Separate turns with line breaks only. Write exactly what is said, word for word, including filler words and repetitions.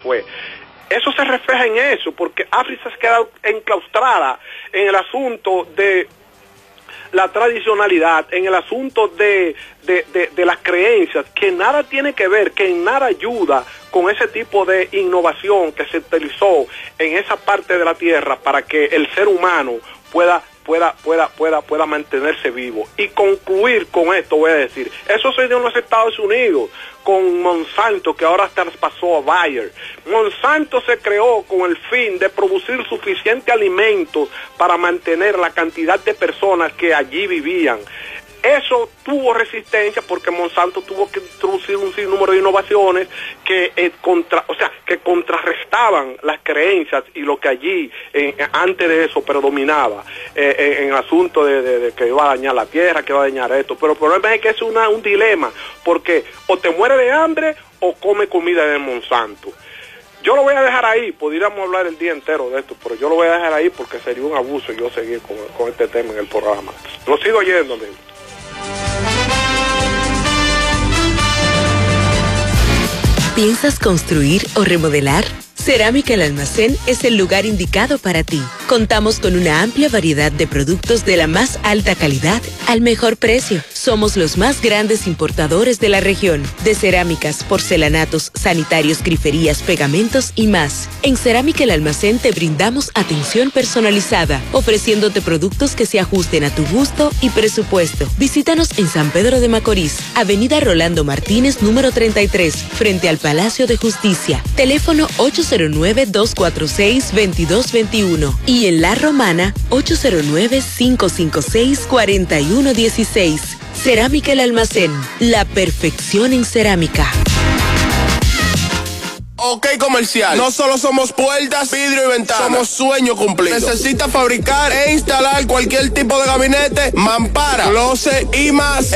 fue. Eso se refleja en eso, porque África se queda enclaustrada en el asunto de la tradicionalidad, en el asunto de, de, de, de las creencias, que nada tiene que ver, que en nada ayuda con ese tipo de innovación que se utilizó en esa parte de la tierra para que el ser humano pueda pueda pueda pueda pueda mantenerse vivo. Y concluir con esto, voy a decir, eso se dio en los Estados Unidos con Monsanto, que ahora traspasó a Bayer. Monsanto se creó con el fin de producir suficiente alimento para mantener la cantidad de personas que allí vivían. Eso tuvo resistencia porque Monsanto tuvo que introducir un sinnúmero de innovaciones que eh, contra, o sea, que contrarrestaban las creencias y lo que allí eh, antes de eso predominaba eh, eh, en el asunto de, de, de que iba a dañar la tierra, que iba a dañar esto. Pero el problema es que es una, un dilema, porque o te mueres de hambre o come comida de Monsanto. Yo lo voy a dejar ahí, podríamos hablar el día entero de esto, pero yo lo voy a dejar ahí porque sería un abuso yo seguir con, con este tema en el programa. Lo sigo oyendo, amigo.
¿Piensas construir o remodelar? Cerámica El Almacén es el lugar indicado para ti. Contamos con una amplia variedad de productos de la más alta calidad al mejor precio. Somos los más grandes importadores de la región, de cerámicas, porcelanatos, sanitarios, griferías, pegamentos y más. En Cerámica El Almacén te brindamos atención personalizada, ofreciéndote productos que se ajusten a tu gusto y presupuesto. Visítanos en San Pedro de Macorís, Avenida Rolando Martínez, número treinta y tres, frente al Palacio de Justicia. Teléfono ocho cero nueve, dos cuatro seis, dos dos dos uno y en La Romana ocho cero nueve, cinco cinco seis, cuatro uno uno seis. Cerámica El Almacén, la perfección en cerámica.
Ok, comercial. No solo somos puertas, vidrio y ventanas. Somos sueño cumplido. Necesita fabricar e instalar cualquier tipo de gabinete, mampara, closet y más.